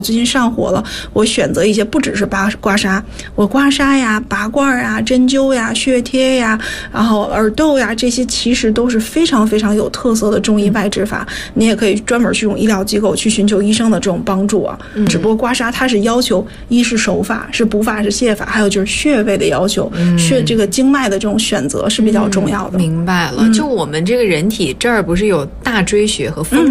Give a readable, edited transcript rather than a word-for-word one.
最近上火了，我选择一些不只是刮痧，我刮痧呀、拔罐呀、针灸呀、血贴呀，然后耳豆呀，这些其实都是非常非常有特色的中医外治法。你也可以专门去用医疗机构去寻求医生的这种帮助啊。只不过刮痧它是要求一是手法，是补法，是泻法，还有就是穴位的要求，穴这个经脉的这种选择是比较重要的。 明白了，就我们这个人体这儿不是有大椎穴和风